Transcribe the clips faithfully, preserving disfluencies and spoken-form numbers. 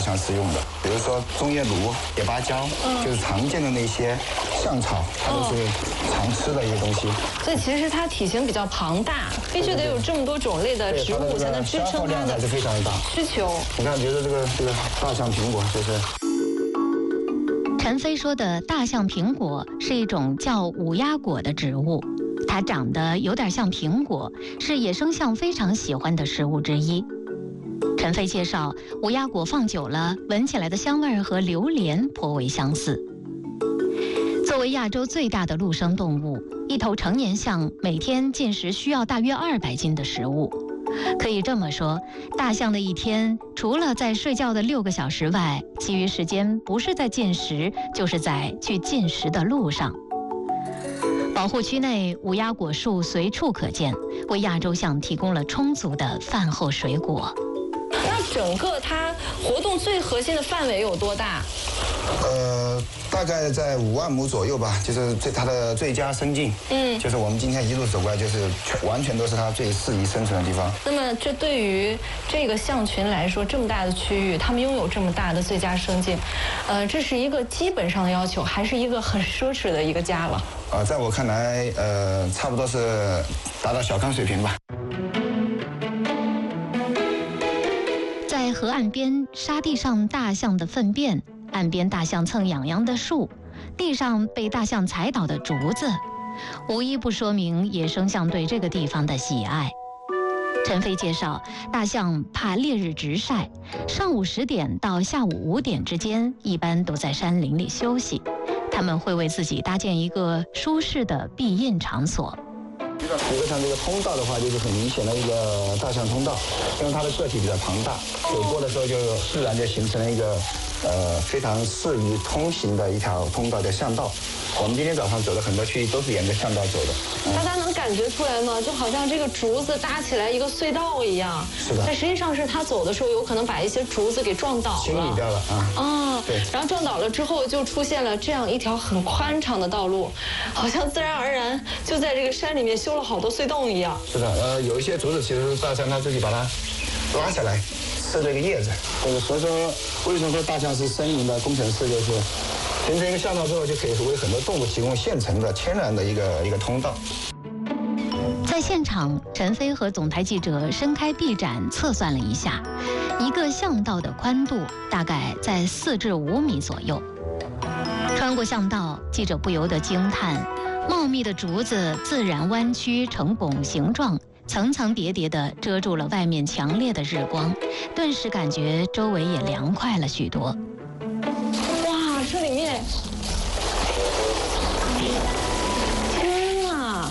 象食用的，比如说中叶芦、野芭蕉，嗯、就是常见的那些象草，它都是常吃的一个东西。 所以其实它体型比较庞大，必须得有这么多种类的植物才能支撑它的是非常大需求。 你看，比如说这个这个大象苹果，就是。 陈飞说的大象苹果是一种叫五鸭果的植物，它长得有点像苹果，是野生象非常喜欢的食物之一。陈飞介绍，五鸭果放久了，闻起来的香味和榴莲颇为相似。作为亚洲最大的陆生动物，一头成年象每天进食需要大约二百斤的食物。可以这么说，大象的一天除了在睡觉的六个小时外，其余时间不是在进食，就是在去进食的路上。保护区内五鸭果树随处可见，为亚洲象提供了充足的饭后水果。 那整个它活动最核心的范围有多大？ 呃，大概在五万亩左右吧，就是最它的最佳生境。嗯，就是我们今天一路走过来，就是全完全都是它最适宜生存的地方。 那么，这对于这个象群来说，这么大的区域，它们拥有这么大的最佳生境，呃，这是一个基本上的要求，还是一个很奢侈的一个家了？ 呃，在我看来，呃，差不多是达到小康水平吧。 在河岸边沙地上大象的粪便，岸边大象蹭痒痒的树，地上被大象踩倒的竹子，无一不说明野生象对这个地方的喜爱。陈飞介绍，大象怕烈日直晒，上午十点到下午五点之间，一般都在山林里休息。他们会为自己搭建一个舒适的避孕场所。 比如像这个通道的话，就是很明显的一个大象通道，因为它的个体比较庞大，走过的时候就自然就形成了一个呃非常适宜通行的一条通道，叫巷道。我们今天早上走的很多区域都是沿着巷道走的。 嗯、大家能感觉出来吗？就好像这个竹子搭起来一个隧道一样。 是的。 但实际上是他走的时候，有可能把一些竹子给撞倒了。 清理掉了啊。 啊。 对。 然后撞倒了之后，就出现了这样一条很宽敞的道路，好像自然而然就在这个山里面修了好多隧洞一样。 是的，呃，有一些竹子其实是大象它自己把它拉下来吃这个叶子。这个所以说，为什么说大象是森林的工程师，就是形成一个巷道之后，就可以为很多动物提供现成的天然的一个一个通道。 在现场，陈飞和总台记者伸开臂展测算了一下，一个巷道的宽度大概在四至五米左右。穿过巷道，记者不由得惊叹，茂密的竹子自然弯曲成拱形状，层层叠叠地遮住了外面强烈的日光，顿时感觉周围也凉快了许多。 哇，这里面，天哪！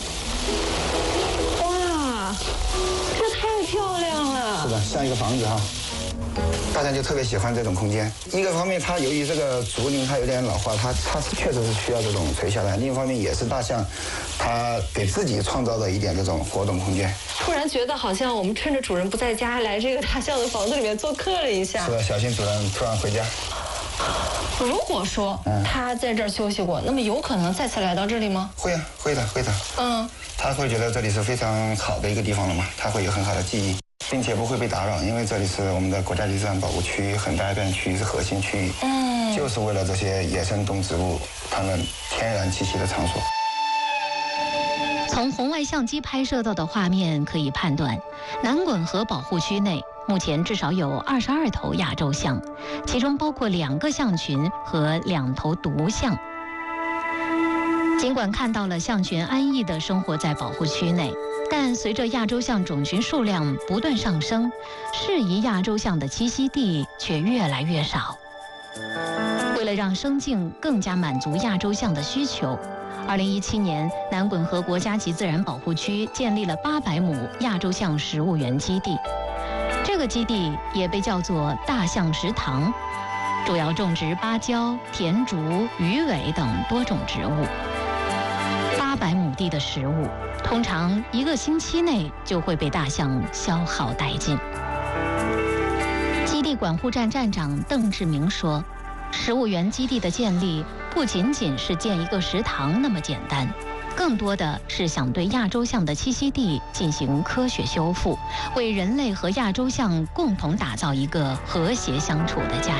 哇，这太漂亮了。 是的，像一个房子哈。大象就特别喜欢这种空间。一个方面，它由于这个竹林它有点老化，它它是确实是需要这种垂下来；另一方面，也是大象它给自己创造的一点这种活动空间。 突然觉得好像我们趁着主人不在家，来这个大象的房子里面做客了一下。 是的，小心主人突然回家。 如果说他在这儿休息过，嗯、那么有可能再次来到这里吗？ 会啊，会的，会的。嗯，他会觉得这里是非常好的一个地方了嘛，他会有很好的记忆。并且不会被打扰，因为这里是我们的国家级自然保护区，很大一片区域是核心区域，嗯，就是为了这些野生动植物它们天然栖息的场所。 从红外相机拍摄到的画面可以判断，南滚河保护区内目前至少有二十二头亚洲象，其中包括两个象群和两头独象。尽管看到了象群安逸地生活在保护区内，但随着亚洲象种群数量不断上升，适宜亚洲象的栖息地却越来越少。为了让生境更加满足亚洲象的需求，二零一七年南滚河国家级自然保护区建立了八百亩亚洲象食物园基地。这个基地也被叫做大象食堂，主要种植芭蕉、甜竹、鱼尾等多种植物。八百亩地的食物，通常一个星期内就会被大象消耗殆尽。基地管护站站长邓志明说，食物园基地的建立不仅仅是建一个食堂那么简单，更多的是想对亚洲象的栖息地进行科学修复，为人类和亚洲象共同打造一个和谐相处的家。